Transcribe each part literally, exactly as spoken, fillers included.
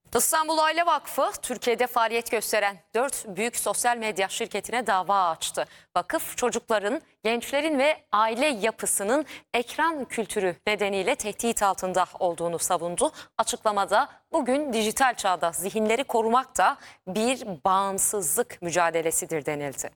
İstanbul Aile Vakfı, Türkiye'de faaliyet gösteren dört büyük sosyal medya şirketine dava açtı. Vakıf, çocukların, gençlerin ve aile yapısının ekran kültürü nedeniyle tehdit altında olduğunu savundu. Açıklamada bugün dijital çağda zihinleri korumak da bir bağımsızlık mücadelesidir denildi.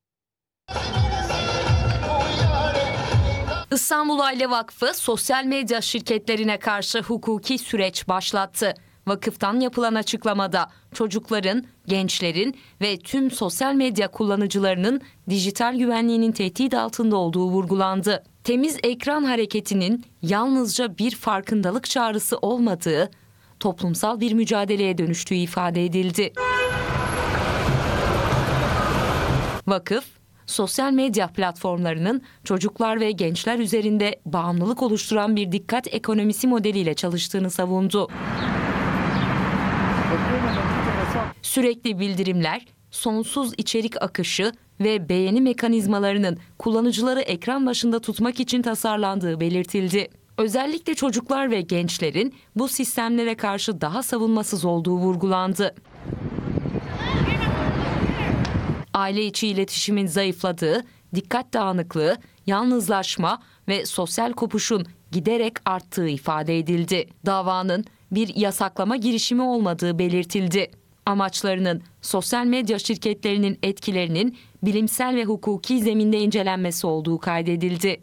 İstanbul Aile Vakfı, sosyal medya şirketlerine karşı hukuki süreç başlattı. Vakıftan yapılan açıklamada çocukların, gençlerin ve tüm sosyal medya kullanıcılarının dijital güvenliğinin tehdit altında olduğu vurgulandı. Temiz ekran hareketinin yalnızca bir farkındalık çağrısı olmadığı, toplumsal bir mücadeleye dönüştüğü ifade edildi. Vakıf, sosyal medya platformlarının çocuklar ve gençler üzerinde bağımlılık oluşturan bir dikkat ekonomisi modeliyle çalıştığını savundu. Sürekli bildirimler, sonsuz içerik akışı ve beğeni mekanizmalarının kullanıcıları ekran başında tutmak için tasarlandığı belirtildi. Özellikle çocuklar ve gençlerin bu sistemlere karşı daha savunmasız olduğu vurgulandı. Aile içi iletişimin zayıfladığı, dikkat dağınıklığı, yalnızlaşma ve sosyal kopuşun giderek arttığı ifade edildi. Davanın bir yasaklama girişimi olmadığı belirtildi. Amaçlarının sosyal medya şirketlerinin etkilerinin bilimsel ve hukuki zeminde incelenmesi olduğu kaydedildi.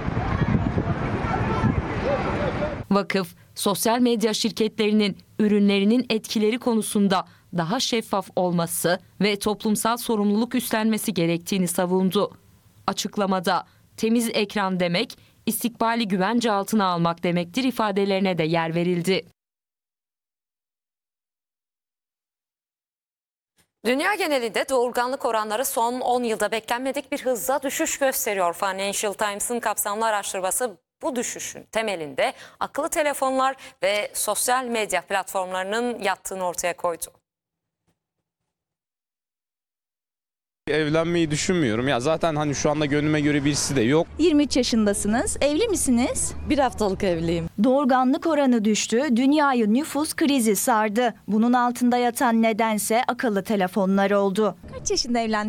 Vakıf, sosyal medya şirketlerinin ürünlerinin etkileri konusunda daha şeffaf olması ve toplumsal sorumluluk üstlenmesi gerektiğini savundu. Açıklamada temiz ekran demek, istikbali güvence altına almak demektir ifadelerine de yer verildi. Dünya genelinde doğurganlık oranları son on yılda beklenmedik bir hızla düşüş gösteriyor. Financial Times'ın kapsamlı araştırması bu düşüşün temelinde akıllı telefonlar ve sosyal medya platformlarının yattığını ortaya koydu. Evlenmeyi düşünmüyorum. Ya zaten hani şu anda gönlüme göre birisi de yok. yirmi üç yaşındasınız. Evli misiniz? Bir haftalık evliyim. Doğurganlık oranı düştü. Dünyayı nüfus krizi sardı. Bunun altında yatan nedense akıllı telefonlar oldu. Kaç yaşında evlendiniz?